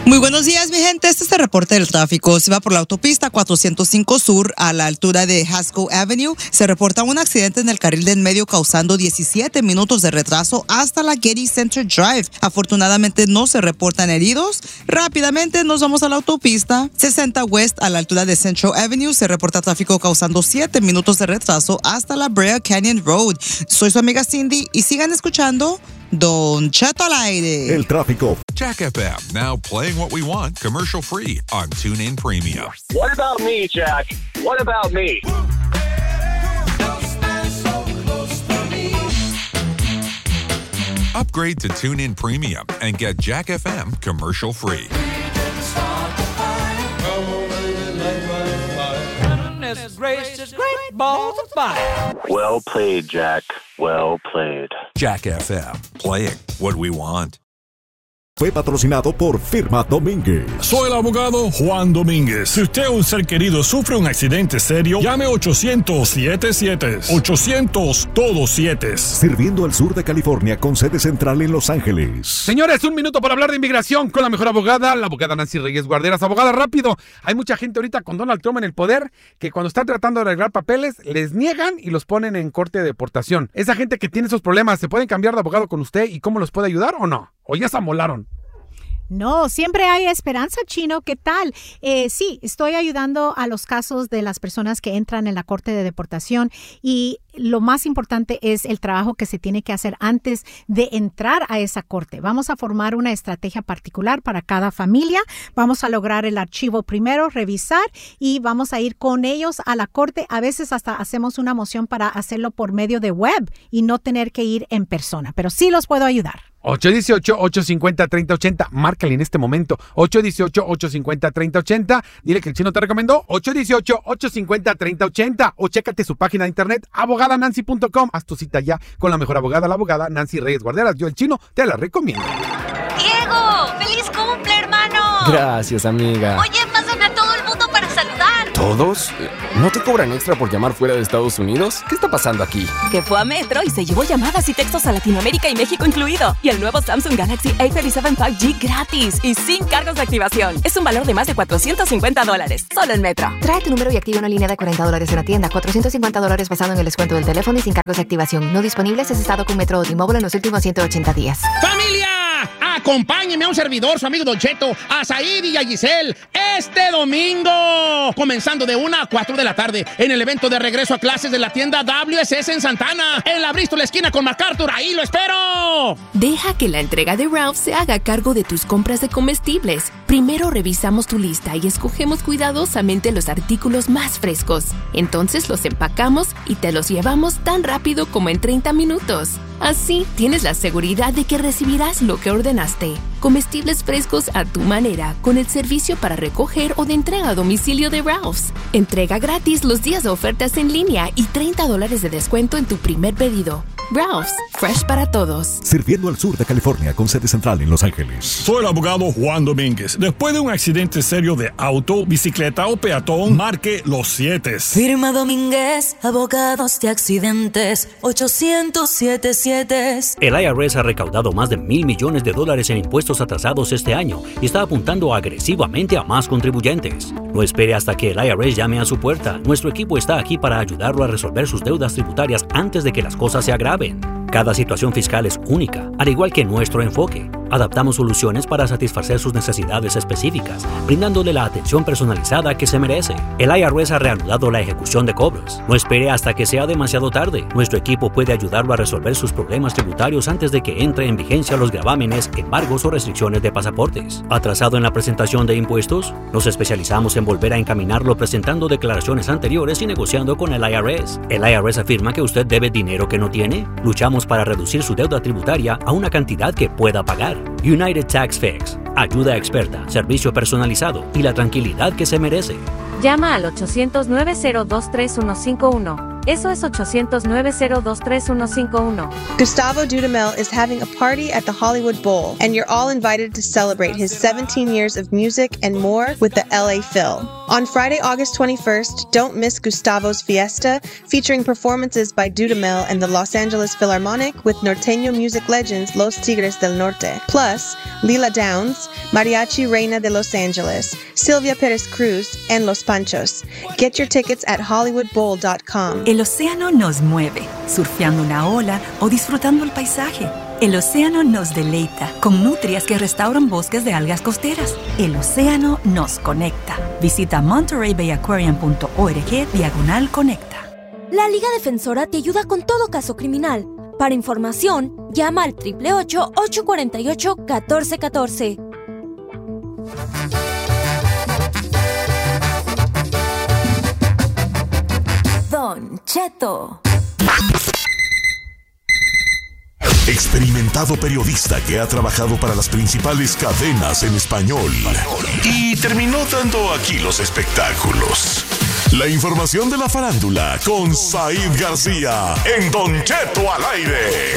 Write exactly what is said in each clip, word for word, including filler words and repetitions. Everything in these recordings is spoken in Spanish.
Muy buenos días, mi gente. Este es el reporte del tráfico. Si va por la autopista cuatrocientos cinco Sur a la altura de Haskell Avenue, se reporta un accidente en el carril del medio causando diecisiete minutos de retraso hasta la Getty Center Drive. Afortunadamente no se reportan heridos. Rápidamente nos vamos a la autopista sesenta West a la altura de Central Avenue. Se reporta tráfico causando siete minutos de retraso hasta la Brea Canyon Road. Soy su amiga Cindy y sigan escuchando Don Cheto al aire. El tráfico. Jack F M, now playing what we want, commercial free on TuneIn Premium. What about me, Jack? What about me? Upgrade to TuneIn Premium and get Jack F M commercial free. Gracious, great balls of fire. Well played, Jack. Well played. Jack F M, playing what we want. Fue patrocinado por Firma Domínguez. Soy el abogado Juan Domínguez. Si usted o un ser querido sufre un accidente serio, llame ochocientos siete siete. ochocientos todos siete. Sirviendo al sur de California con sede central en Los Ángeles. Señores, un minuto para hablar de inmigración con la mejor abogada, la abogada Nancy Reyes Guarderas. Abogada, rápido. Hay mucha gente ahorita con Donald Trump en el poder que cuando están tratando de arreglar papeles, les niegan y los ponen en corte de deportación. Esa gente que tiene esos problemas, ¿se pueden cambiar de abogado con usted y cómo los puede ayudar o no? ¿O ya se amolaron? No, siempre hay esperanza, Chino. ¿Qué tal? Eh, sí, estoy ayudando a los casos de las personas que entran en la corte de deportación y lo más importante es el trabajo que se tiene que hacer antes de entrar a esa corte. Vamos a formar una estrategia particular para cada familia. Vamos a lograr el archivo primero, revisar y vamos a ir con ellos a la corte. A veces hasta hacemos una moción para hacerlo por medio de web y no tener que ir en persona, pero sí los puedo ayudar. ocho uno ocho, ocho cinco cero, tres cero ocho cero. Márcale en este momento. ocho uno ocho, ocho cinco cero, tres cero ocho cero. Dile que el Chino te recomendó. ocho uno ocho, ocho cinco cero, tres cero ocho cero. O chécate su página de internet, abogada nancy punto com. Haz tu cita ya con la mejor abogada, la abogada Nancy Reyes Guarderas. Yo, el Chino, te la recomiendo. ¡Diego! ¡Feliz cumple, hermano! Gracias, amiga. Oye, pasan a todo el mundo para saludar. ¿Todos? ¿No te cobran extra por llamar fuera de Estados Unidos? ¿Qué está pasando aquí? Que fue a Metro y se llevó llamadas y textos a Latinoamérica y México incluido. Y el nuevo Samsung Galaxy A treinta y siete cinco G gratis y sin cargos de activación. Es un valor de más de cuatrocientos cincuenta dólares. Solo en Metro. Trae tu número y activa una línea de cuarenta dólares en la tienda. cuatrocientos cincuenta dólares basado en el descuento del teléfono y sin cargos de activación. No disponibles es estado con Metro o T-Mobile en los últimos ciento ochenta días. ¡Familia! Acompáñeme a un servidor, su amigo Don Cheto, a Said y a Giselle, este domingo, comenzando de una a cuatro de la tarde, en el evento de regreso a clases de la tienda W S S en Santana, en la Bristol esquina con MacArthur. ¡Ahí lo espero! Deja que la entrega de Ralph se haga cargo de tus compras de comestibles. Primero revisamos tu lista y escogemos cuidadosamente los artículos más frescos. Entonces los empacamos y te los llevamos tan rápido como en treinta minutos. Así tienes la seguridad de que recibirás lo que ordenaste. Comestibles frescos a tu manera, con el servicio para recoger o de entrega a domicilio de Ralph's. Entrega gratis los días de ofertas en línea y treinta dólares de descuento en tu primer pedido. Ralph's, fresh para todos. Sirviendo al sur de California con sede central en Los Ángeles. Soy el abogado Juan Domínguez. Después de un accidente serio de auto, bicicleta o peatón, marque los siete. Firma Domínguez, abogados de accidentes, ochocientos siete siete. El I R S ha recaudado más de mil millones de dólares en impuestos atrasados este año y está apuntando agresivamente a más contribuyentes. No espere hasta que el I R S llame a su puerta. Nuestro equipo está aquí para ayudarlo a resolver sus deudas tributarias antes de que las cosas se agraven. Cada situación fiscal es única, al igual que nuestro enfoque. Adaptamos soluciones para satisfacer sus necesidades específicas, brindándole la atención personalizada que se merece. El I R S ha reanudado la ejecución de cobros. No espere hasta que sea demasiado tarde. Nuestro equipo puede ayudarlo a resolver sus problemas tributarios antes de que entre en vigencia los gravámenes, embargos o restricciones de pasaportes. ¿Atrasado en la presentación de impuestos? Nos especializamos en volver a encaminarlo presentando declaraciones anteriores y negociando con el I R S. ¿El I R S afirma que usted debe dinero que no tiene? Luchamos para reducir su deuda tributaria a una cantidad que pueda pagar. United Tax Fix. Ayuda experta, servicio personalizado y la tranquilidad que se merece. Llama al ochocientos, nueve cero dos, tres uno cinco uno. Eso es ochocientos, nueve cero dos, tres uno cinco uno. Gustavo Dudamel is having a party at the Hollywood Bowl, and you're all invited to celebrate his seventeen years of music and more with the L A Phil. On Friday, August twenty-first, don't miss Gustavo's Fiesta, featuring performances by Dudamel and the Los Angeles Philharmonic with norteño music legends Los Tigres del Norte. Plus, Lila Downs, Mariachi Reina de Los Angeles, Silvia Perez Cruz, and Los Panchos. Get your tickets at hollywood bowl dot com. El océano nos mueve, surfeando una ola o disfrutando el paisaje. El océano nos deleita con nutrias que restauran bosques de algas costeras. El océano nos conecta. Visita monterey bay aquarium punto org diagonal conecta. La Liga Defensora te ayuda con todo caso criminal. Para información, llama al ocho ocho ocho, ocho cuatro ocho, uno cuatro uno cuatro. Don Cheto. Experimentado periodista que ha trabajado para las principales cadenas en español y terminó dando aquí los espectáculos. La información de la farándula con Said García en Don Cheto al aire.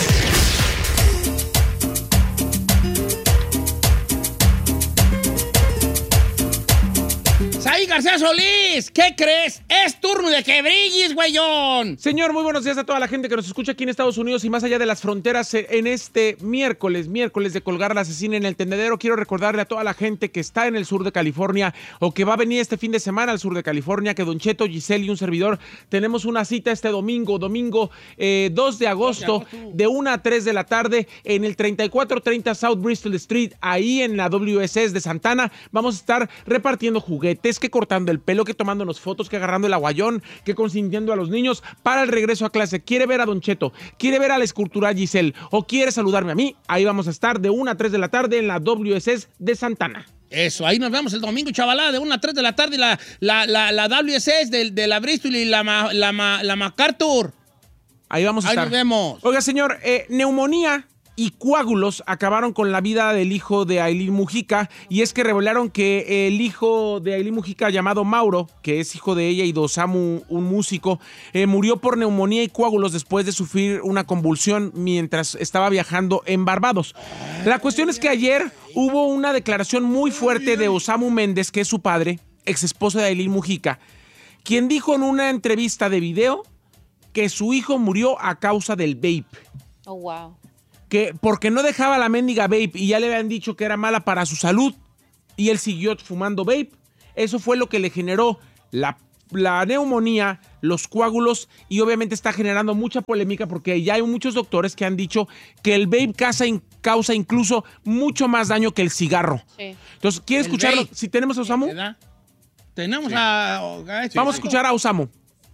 Said García Solís, ¿qué crees? Es turno de que brilles, güeyón. Señor, muy buenos días a toda la gente que nos escucha aquí en Estados Unidos y más allá de las fronteras en este miércoles, miércoles de colgar a la asesina en el tendedero. Quiero recordarle a toda la gente que está en el sur de California o que va a venir este fin de semana al sur de California que Don Cheto, Giselle y un servidor tenemos una cita este domingo, domingo eh, dos de agosto, de una a tres de la tarde en el treinta y cuatro treinta South Bristol Street, ahí en la W S S de Santana. Vamos a estar repartiendo juguetes, que cortando el pelo, que tomándonos fotos, que agarrando el aguayón, que consintiendo a los niños para el regreso a clase. ¿Quiere ver a Don Cheto? ¿Quiere ver a la escultura Giselle? ¿O quiere saludarme a mí? Ahí vamos a estar de una a tres de la tarde en la W S S de Santana. Eso, ahí nos vemos el domingo, chavalada, de una a tres de la tarde, la, la, la, la W S S de, de la Bristol y la, la, la, la MacArthur. Ahí vamos a ahí estar. Ahí nos vemos. Oiga, señor, eh, neumonía y coágulos acabaron con la vida del hijo de Ailín Mujica, y es que revelaron que el hijo de Ailín Mujica, llamado Mauro, que es hijo de ella y de Osamu, un músico, eh, murió por neumonía y coágulos después de sufrir una convulsión mientras estaba viajando en Barbados. La cuestión es que ayer hubo una declaración muy fuerte de Osamu Méndez, que es su padre, ex esposo de Ailín Mujica, quien dijo en una entrevista de video que su hijo murió a causa del vape. Oh, wow. Que porque no dejaba la mendiga vape y ya le habían dicho que era mala para su salud y él siguió fumando vape. Eso fue lo que le generó la, la neumonía, los coágulos, y obviamente está generando mucha polémica porque ya hay muchos doctores que han dicho que el vape causa, causa incluso mucho más daño que el cigarro. Sí. Entonces, ¿quiere escucharlo? Si tenemos a Osamu. Tenemos sí. a... a sí. Vamos a escuchar a Osamu.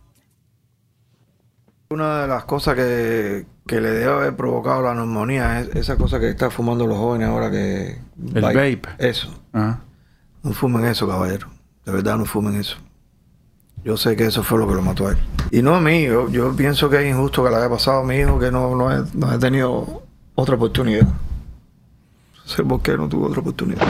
Una de las cosas que, que le debe haber provocado la neumonía es esa cosa que están fumando los jóvenes ahora que... El vape. vape. Eso. Ajá. No fumen eso, caballero. De verdad no fumen eso. Yo sé que eso fue lo que lo mató a él. Y no a mí. Yo, yo pienso que es injusto que le haya pasado a mi hijo, que no, no, he, no he tenido otra oportunidad. No sé por qué no tuvo otra oportunidad.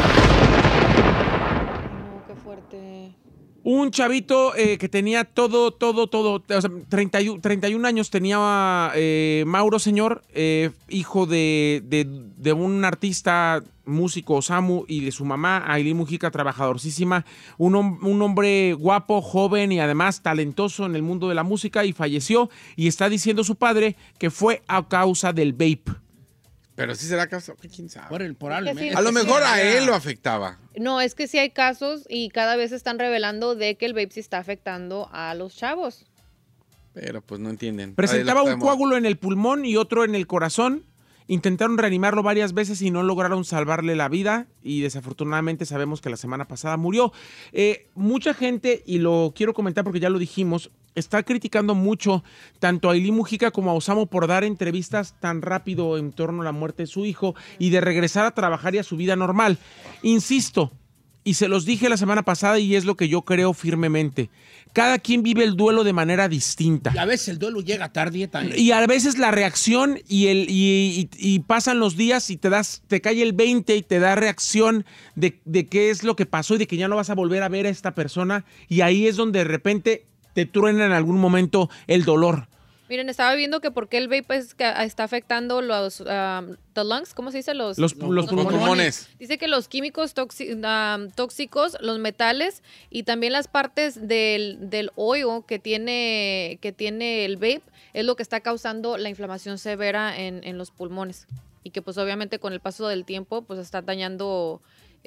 Un chavito eh, que tenía todo, todo, todo, o sea, treinta y uno años tenía eh, Mauro, señor, eh, hijo de, de, de un artista, músico, Osamu, y de su mamá, Ailín Mujica, trabajadorcísima, un, un hombre guapo, joven y además talentoso en el mundo de la música, y falleció, y está diciendo su padre que fue a causa del vape. Pero sí será caso, quién sabe. Por el, por algo, sí, a lo mejor a él lo afectaba. No, es que sí hay casos y cada vez están revelando de que el vape sí está afectando a los chavos. Pero pues no entienden. Presentaba un coágulo en el pulmón y otro en el corazón. Intentaron reanimarlo varias veces y no lograron salvarle la vida, y desafortunadamente sabemos que la semana pasada murió. Eh, mucha gente, y lo quiero comentar porque ya lo dijimos, está criticando mucho tanto a Ailín Mujica como a Osamu por dar entrevistas tan rápido en torno a la muerte de su hijo y de regresar a trabajar y a su vida normal. Insisto, y se los dije la semana pasada y es lo que yo creo firmemente, cada quien vive el duelo de manera distinta. Y a veces el duelo llega tarde también. Y a veces la reacción y, el, y, y, y pasan los días y te das, te cae el veinte y te da reacción de, de qué es lo que pasó y de que ya no vas a volver a ver a esta persona, y ahí es donde de repente te truena en algún momento el dolor. Miren, estaba viendo que por qué el vape es que está afectando los um, the lungs, ¿cómo se dice? Los, Los- los pulmones. pulmones. Dice que los químicos tóxi- um, tóxicos, los metales y también las partes del, del hoyo que tiene, que tiene el vape es lo que está causando la inflamación severa en, en los pulmones. Y que pues obviamente con el paso del tiempo pues está dañando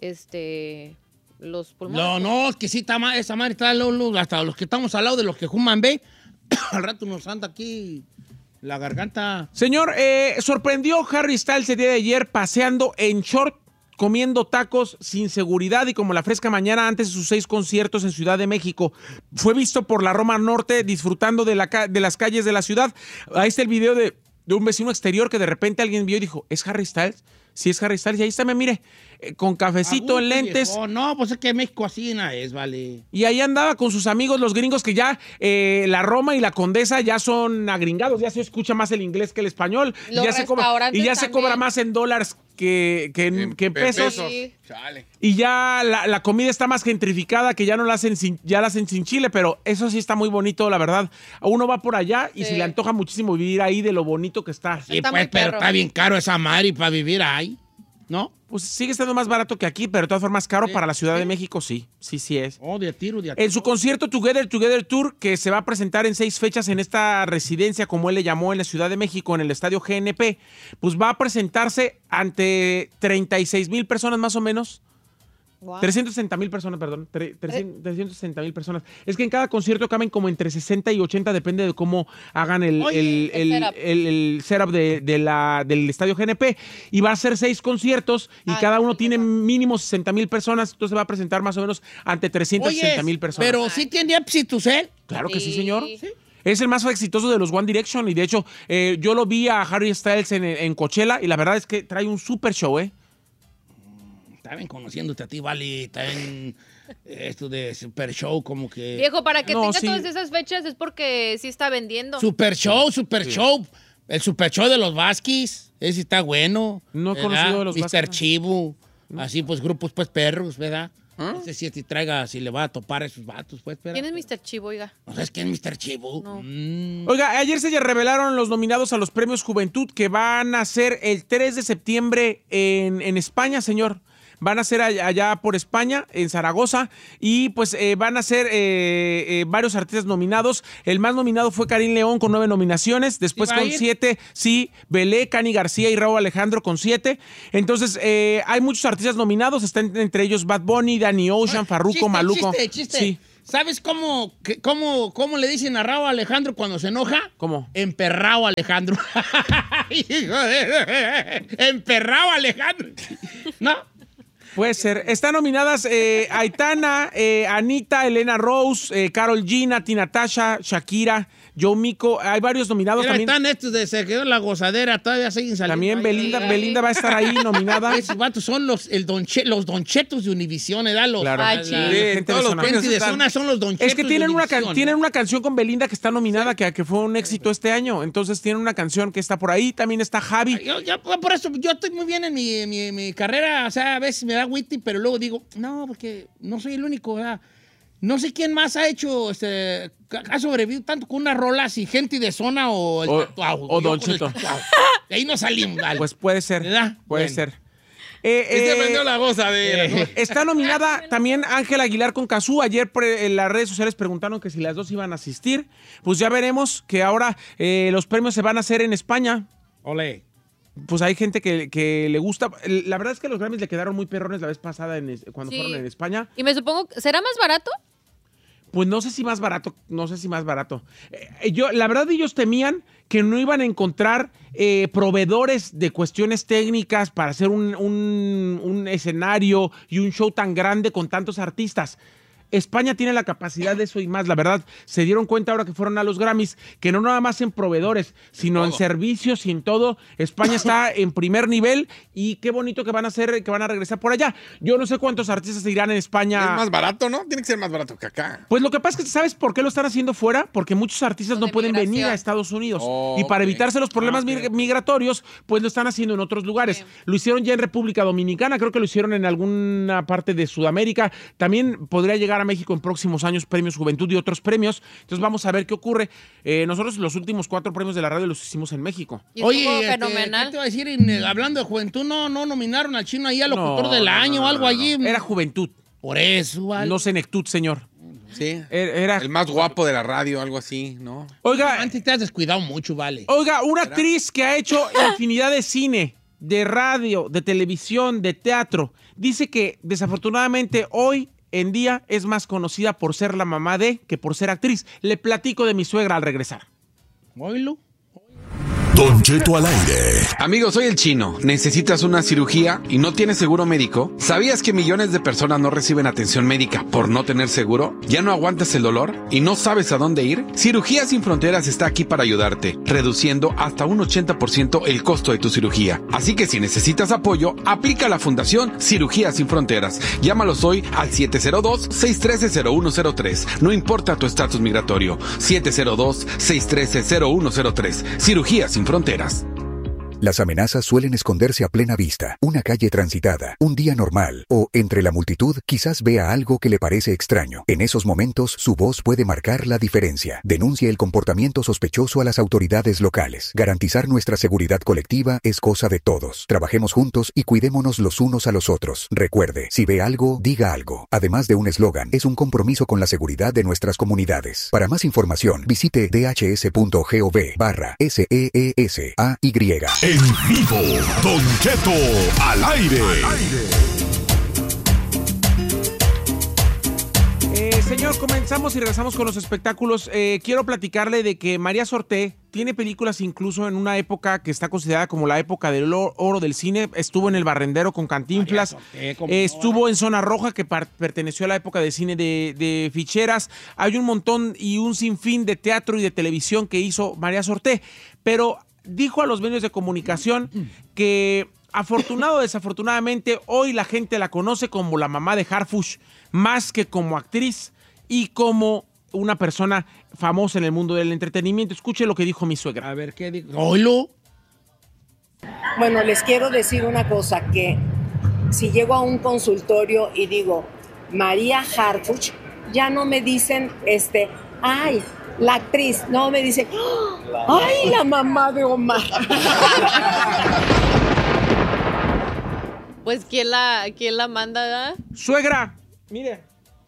este los pulmones. No, no, es que sí, está ma- esa madre está lo- lo- hasta los que estamos al lado de los que fuman, ve. Al rato nos anda aquí la garganta. Señor, eh, sorprendió Harry Styles el día de ayer paseando en short, comiendo tacos sin seguridad y como la fresca mañana antes de sus seis conciertos en Ciudad de México. Fue visto por la Roma Norte disfrutando de, la ca- de las calles de la ciudad. Ahí está el video de, de un vecino exterior que de repente alguien vio y dijo, ¿es Harry Styles? Sí, es Harry Styles. Y ahí está, mire, eh, con cafecito en lentes. Oh, no, pues es que México así no es, vale. Y ahí andaba con sus amigos, los gringos, que ya eh, la Roma y la Condesa ya son agringados, ya se escucha más el inglés que el español. Y Los ya, se cobra, restaurantes y ya se también. cobra más en dólares que, que, en, que en pesos. Sí. Chale. Y ya la, la comida está más gentrificada, que ya no la hacen sin, ya la hacen sin chile, pero eso sí está muy bonito, la verdad. Uno va por allá y Sí. se le antoja muchísimo vivir ahí de lo bonito que está. Sí, Está pues, muy pero perro. está bien caro esa madre para vivir ahí, ¿no? Pues sigue estando más barato que aquí, pero de todas formas caro para la Ciudad de México, sí. Sí, sí es. Oh, de a tiro, de a tiro. En su concierto Together Together Tour, que se va a presentar en seis fechas en esta residencia, como él le llamó, en la Ciudad de México, en el Estadio G N P, pues va a presentarse ante treinta y seis mil personas más o menos. Wow. trescientos sesenta mil personas, perdón. tre- trescientos trescientos sesenta mil personas. Es que en cada concierto caben como entre sesenta y ochenta, depende de cómo hagan el, Oye, el, el el- setup. el- el setup de, de la, del Estadio G N P. Y va a ser seis conciertos y Ah, cada uno sí, tiene sí. mínimo sesenta mil personas. Entonces va a presentar más o menos ante trescientos sesenta mil personas. pero sí tiene éxitos, ¿eh? Claro que sí, Sí. señor. Es el más exitoso de los One Direction y de hecho eh, yo lo vi a Harry Styles en, en Coachella y la verdad es que trae un super show, ¿eh? Está bien conociéndote a ti, vale. Está bien eh, esto de Super Show, como que... Viejo, para que No, tenga sí. todas esas fechas es porque sí está vendiendo. Super Show, Super Show. El Super Show de los Vasquis. Ese está bueno. No he ¿verdad? conocido de los mister Vasquis. Chivo. Así, pues, grupos, pues, perros, ¿verdad? No sé si este traiga, si le va a topar a esos vatos, pues, pero... ¿Quién es mister Chivo, oiga? ¿No sabes quién es mister Chivo? No. Mm. Oiga, ayer se ya revelaron los nominados a los premios Juventud que van a ser el tres de septiembre en, en España, señor. Van a ser allá, allá por España, en Zaragoza, y pues eh, van a ser eh, eh, varios artistas nominados. El más nominado fue Karim León con nueve nominaciones, después ¿Sí va a con ir? siete, sí, Belé, Cani García y Raúl Alejandro con siete. Entonces, eh, hay muchos artistas nominados, están entre ellos Bad Bunny, Danny Ocean, Farruko, Chiste, Maluco. Chiste, chiste. Sí. ¿Sabes cómo, que- cómo, cómo le dicen a Raúl Alejandro cuando se enoja? ¿Cómo? Emperrado Alejandro. Hijo de... Emperrado Alejandro. ¿No? Puede ser. Están nominadas eh, Aitana, eh, Anita, Elena Rose, eh, Karol G, Nati Natasha, Shakira, Joe Mico. Hay varios nominados Mira, también. están estos de Se quedó la gozadera, todavía siguen saliendo. También ahí. Belinda, Ay, Belinda va a estar ahí nominada. Esos vatos son los, el donche- los donchetos de Univisión, ¿eh? Los, Claro. Ay, la- sí. la- Sí, gente todos de los zona. premios gente de están- zona son los donchetos Es que tienen de una, can- Univisión, tienen ¿no? una canción con Belinda que está nominada, que, que fue un éxito este año. Entonces tienen una canción que está por ahí. También está Javi. Yo, yo- por eso yo estoy muy bien en mi, mi- mi carrera, o sea, a veces me da witty, pero luego digo, no, porque no soy el único, ¿verdad? No sé quién más ha hecho, este, ha sobrevivido tanto con unas rolas y gente de zona o el O- tatuado. o Yo Don con el Cheto. tatuado. De ahí no salimos, vale. Pues puede ser. ¿Verdad? Puede Bueno. ser. Eh, Y se eh, vendió la gozadera. ¿no? Está nominada también Ángela Aguilar con Cazú. Ayer pre- en las redes sociales preguntaron que si las dos iban a asistir. Pues ya veremos que ahora eh, los premios se van a hacer en España. Ole. Pues hay gente que, que le gusta. La verdad es que los Grammys le quedaron muy perrones la vez pasada en es- cuando Sí. fueron en España. Y me supongo, ¿será más barato? Pues no sé si más barato, no sé si más barato. Eh, yo, la verdad ellos temían que no iban a encontrar eh, proveedores de cuestiones técnicas para hacer un, un- un escenario y un show tan grande con tantos artistas. España tiene la capacidad de eso y más. La verdad, se dieron cuenta ahora que fueron a los Grammys que no nada más en proveedores, sino en servicios y en todo. España está en primer nivel y qué bonito que van a hacer, que van a regresar por allá. Yo no sé cuántos artistas irán en España. Es más barato, ¿no? Tiene que ser más barato que acá. Pues lo que pasa es que, ¿sabes por qué lo están haciendo fuera? Porque muchos artistas Por no de pueden migración. venir a Estados Unidos. Oh, y para ok. evitarse los problemas Ah, ok, mig- ok. migratorios, pues lo están haciendo en otros lugares. Sí. Lo hicieron ya en República Dominicana, creo que lo hicieron en alguna parte de Sudamérica. También podría llegar representar a México en próximos años, premios Juventud y otros premios. Entonces vamos a ver qué ocurre. Eh, nosotros los últimos cuatro premios de la radio los hicimos en México. Oye, este, fenomenal. ¿Qué te iba a decir? En, hablando de Juventud, no, no nominaron al chino ahí al locutor No, del no, año no, o algo no, allí. no. Era Juventud. Por eso, vale. No Senectud, señor. Sí. Era... El más guapo de la radio, algo así, ¿no? Oiga. Antes te has descuidado mucho, vale. Oiga, una actriz que ha hecho infinidad de cine, de radio, de televisión, de teatro, dice que desafortunadamente hoy en día es más conocida por ser la mamá de que por ser actriz. Le platico de mi suegra al regresar. Oílo. Don Cheto al aire. Amigo, soy el Chino. ¿Necesitas una cirugía y no tienes seguro médico? ¿Sabías que millones de personas no reciben atención médica por no tener seguro? ¿Ya no aguantas el dolor y no sabes a dónde ir? Cirugías Sin Fronteras está aquí para ayudarte, reduciendo hasta un ochenta por ciento el costo de tu cirugía. Así que si necesitas apoyo, aplica a la Fundación Cirugías Sin Fronteras. Llámalos hoy al siete cero dos, seis uno tres, cero uno cero tres. No importa tu estatus migratorio. siete cero dos, seis uno tres, cero uno cero tres. Cirugías Sin Fronteras. Las amenazas suelen esconderse a plena vista, una calle transitada, un día normal, o entre la multitud quizás vea algo que le parece extraño. En esos momentos, su voz puede marcar la diferencia. Denuncie el comportamiento sospechoso a las autoridades locales. Garantizar nuestra seguridad colectiva es cosa de todos. Trabajemos juntos y cuidémonos los unos a los otros. Recuerde, si ve algo, diga algo. Además de un eslogan, es un compromiso con la seguridad de nuestras comunidades. Para más información, visite d h s punto gov barra S E E S A Y. En vivo, Don Cheto al aire. Eh, señor, comenzamos y regresamos con los espectáculos. Eh, quiero platicarle de que María Sorté tiene películas incluso en una época que está considerada como la época del oro del cine. Estuvo en El Barrendero con Cantinflas. Sorté, eh, estuvo en Zona Roja, que perteneció a la época de cine de, de ficheras. Hay un montón y un sinfín de teatro y de televisión que hizo María Sorté. Pero dijo a los medios de comunicación que afortunado o desafortunadamente hoy la gente la conoce como la mamá de Harfush, más que como actriz y como una persona famosa en el mundo del entretenimiento. Escuche lo que dijo mi suegra. A ver, ¿qué dijo? ¡Oilo! Bueno, les quiero decir una cosa, que si llego a un consultorio y digo María Harfuch, ya no me dicen, este, ay, la actriz, no, me dicen, ¡ay, la mamá de Omar! Pues, ¿quién la, quién la manda, ¿verdad? Suegra, mire.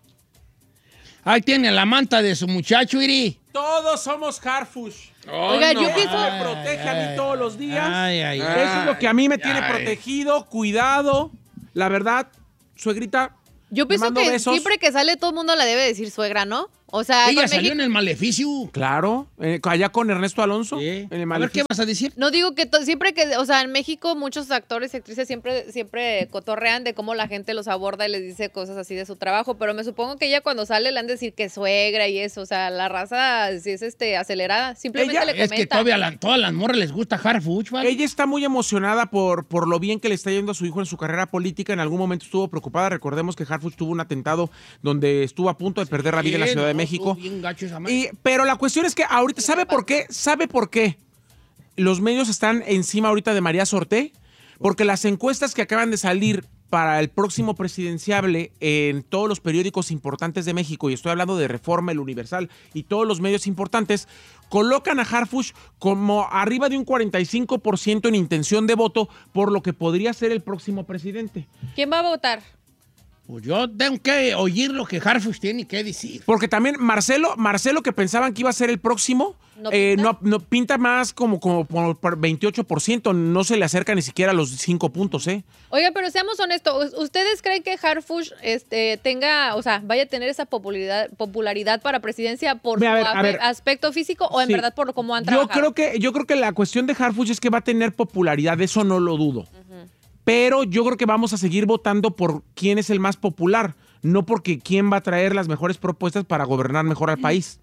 Ahí tiene la manta de su muchacho, Iri. Todos somos Harfush. Oh, Oiga, no. yo pienso... me protege a mí todos los días. Ay, ay, Eso ay, es lo que a mí me ay, tiene ay. protegido, cuidado. La verdad, suegrita, yo pienso que besos. Siempre que sale todo el mundo la debe decir suegra, ¿no? O sea, ella con salió México... en El Maleficio. Claro, eh, allá con Ernesto Alonso. Sí. En el A ver, ¿qué vas a decir? No, digo que to- siempre que, o sea, en México muchos actores y actrices siempre, siempre cotorrean de cómo la gente los aborda y les dice cosas así de su trabajo, pero me supongo que ella cuando sale le han de decir que suegra y eso, o sea, la raza si es este acelerada, simplemente Ella- le Es comenta. que todavía la, todas las morras les gusta Harfuch, ¿vale? Ella está muy emocionada por, por lo bien que le está yendo a su hijo en su carrera política. En algún momento estuvo preocupada. Recordemos que Harfuch tuvo un atentado donde estuvo a punto de perder la vida en la Ciudad de no, México. estuvo bien gacho esa madre. Y, pero la cuestión es que ahorita, ¿sabe por qué? ¿Sabe por qué los medios están encima ahorita de María Sorté? Porque las encuestas que acaban de salir para el próximo presidenciable en todos los periódicos importantes de México, y estoy hablando de Reforma, El Universal y todos los medios importantes, colocan a Harfuch como arriba de un cuarenta y cinco por ciento en intención de voto por lo que podría ser el próximo presidente. ¿Quién va a votar? Pues yo tengo que oír lo que Harfuch tiene que decir. Porque también Marcelo, Marcelo que pensaban que iba a ser el próximo, ¿No eh, pinta? no, no pinta más como, como por por veintiocho por ciento, no se le acerca ni siquiera a los cinco puntos, ¿eh? Oiga, pero seamos honestos, ¿ustedes creen que Harfuch este, tenga, o sea, vaya a tener esa popularidad, popularidad para presidencia por Ve, a su ver, a ape- ver. aspecto físico o en Sí. verdad por cómo han Yo trabajado? creo que, yo creo que la cuestión de Harfuch es que va a tener popularidad, de eso no lo dudo. Pero yo creo que vamos a seguir votando por quién es el más popular, no porque quién va a traer las mejores propuestas para gobernar mejor al país.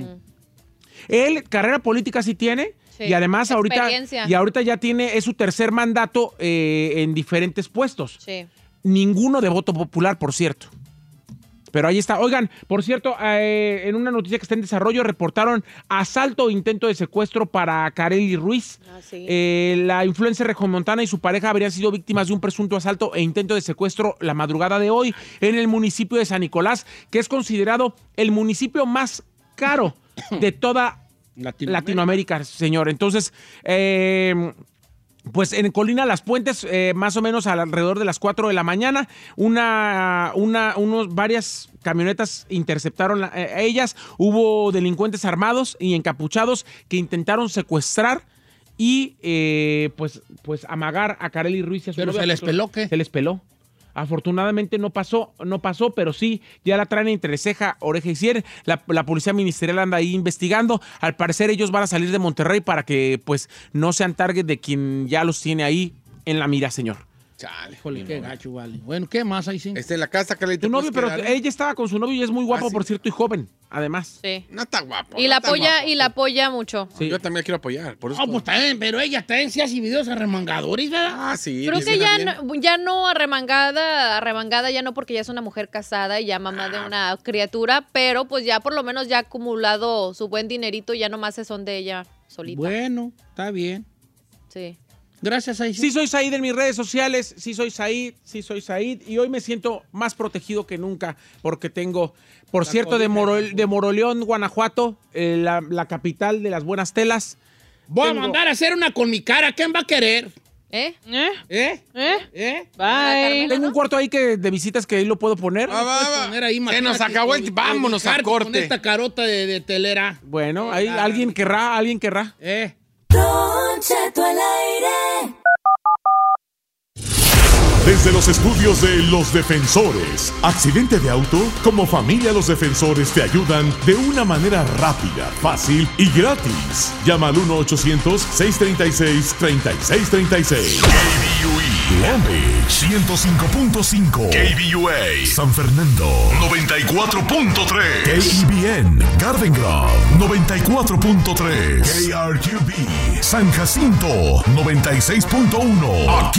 Él, carrera política sí tiene, Sí, y además ahorita, experiencia. y ahorita ya tiene, es su tercer mandato eh, en diferentes puestos. Sí. Ninguno de voto popular, por cierto. Pero ahí está. Oigan, por cierto, eh, en una noticia que está en desarrollo, reportaron asalto o intento de secuestro para Karely Ruiz. Ah, sí. eh, la influencer regiomontana y su pareja habrían sido víctimas de un presunto asalto e intento de secuestro la madrugada de hoy en el municipio de San Nicolás, que es considerado el municipio más caro de toda Latinoamérica, Latinoamérica señor. Entonces, eh... pues en Colina Las Puentes, eh, más o menos alrededor de las cuatro de la mañana, una, una, unos, varias camionetas interceptaron a eh, ellas. Hubo delincuentes armados y encapuchados que intentaron secuestrar y eh, pues, pues amagar a Karely Ruiz. Y a su ¿Pero novia. se les peló qué? Se les peló. Afortunadamente no pasó, no pasó, pero sí, ya la traen entre ceja, oreja y cierre. La, la policía ministerial anda ahí investigando. Al parecer ellos van a salir de Monterrey para que pues no sean target de quien ya los tiene ahí en la mira, señor. Chale, jole, qué gacho, vale. Bueno, ¿qué más ahí sí? Este, en la casa, que le Tu novio, pero ella estaba con su novio y es muy guapo, ah, sí. por cierto, y joven, además. Sí. No está guapo. Y no la está apoya, guapo. y la apoya mucho. Sí. Yo también la quiero apoyar. Por eso. No, pues también, pero ella también sí hace videos arremangadores, ¿verdad? Ah, sí. Creo que ya no, ya no arremangada, arremangada ya no, porque ya es una mujer casada y ya mamá ah. de una criatura, pero pues ya por lo menos ya ha acumulado su buen dinerito, ya nomás se son de ella solita. Bueno, está bien. Sí. Gracias, Said. Sí soy Said en mis redes sociales, sí soy Said, sí soy Said, y hoy me siento más protegido que nunca porque tengo, por la cierto, de, Morol, de Moroleón, Guanajuato, eh, la, la capital de las buenas telas. Voy tengo... a mandar a hacer una con mi cara, ¿quién va a querer? ¿Eh? ¿Eh? ¿Eh? ¿Eh? ¿Eh? Bye. Tengo un cuarto ahí que de visitas que ahí lo puedo poner. Ah, va, va. Poner ahí, que nos acabó el... Vámonos a corte. Con esta carota de, de telera. Bueno, ahí ah, alguien querrá, alguien querrá. Eh. Don Cheto al aire. Desde los estudios de Los Defensores, accidente de auto, como familia Los Defensores te ayudan de una manera rápida, fácil y gratis. Llama al uno ochocientos, seiscientos treinta y seis, treinta y seis treinta y seis. K B U E Long Beach ciento cinco punto cinco, K B U A San Fernando noventa y cuatro punto tres, K E B N Garden Grove noventa y cuatro punto tres, K R Q B San Jacinto noventa y seis punto uno. Aquí